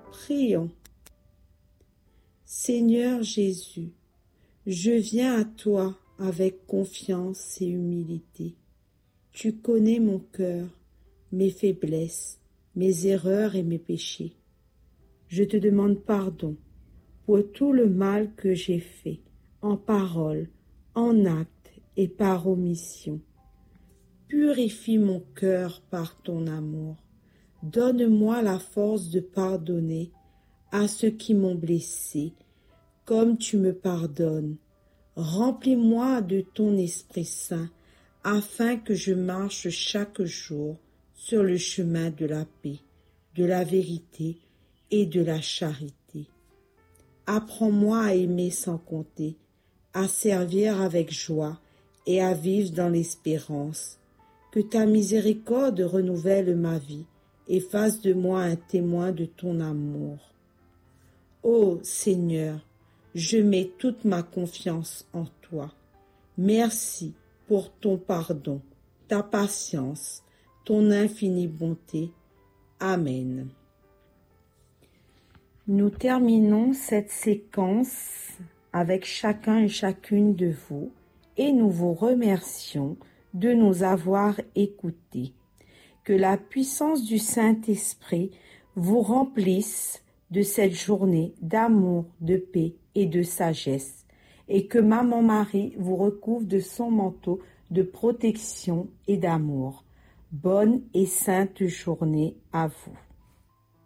Prions. Seigneur Jésus, je viens à toi avec confiance et humilité. Tu connais mon cœur, mes faiblesses, mes erreurs et mes péchés. Je te demande pardon pour tout le mal que j'ai fait, en parole, en acte et par omission. Purifie mon cœur par ton amour. Donne-moi la force de pardonner à ceux qui m'ont blessé, comme tu me pardonnes. Remplis-moi de ton Esprit Saint, afin que je marche chaque jour sur le chemin de la paix, de la vérité et de la charité. Apprends-moi à aimer sans compter, à servir avec joie et à vivre dans l'espérance. Que ta miséricorde renouvelle ma vie et fasse de moi un témoin de ton amour. Ô Seigneur, je mets toute ma confiance en toi. Merci pour ton pardon, ta patience, ton infinie bonté. Amen. Nous terminons cette séquence avec chacun et chacune de vous et nous vous remercions de nous avoir écoutés. Que la puissance du Saint-Esprit vous remplisse de cette journée d'amour, de paix et de sagesse, et que Maman Marie vous recouvre de son manteau de protection et d'amour. Bonne et sainte journée à vous.